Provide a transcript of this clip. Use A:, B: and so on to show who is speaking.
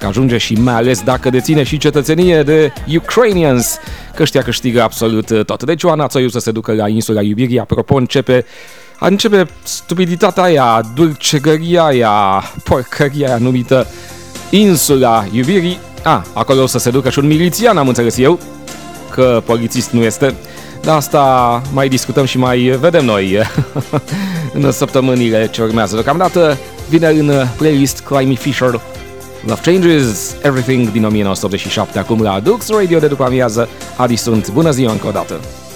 A: dacă ajunge și mai ales dacă deține și cetățenie de Ukrainians, că ăștia câștigă absolut tot. Deci Oana Țoiu să se ducă la insula iubirii, apropo, începe stupiditatea aia, dulcegăria aia, porcăria aia numită insula iubirii. Acolo o să se ducă și un milițian, am înțeles eu, că polițist nu este. De asta mai discutăm și mai vedem noi în săptămânile ce urmează. Deocamdată vine în playlist Climby Fisher, Love Changes Everything din 1987, acum la Dux Radio de după amiază. Adi sunt, bună ziua încă o dată!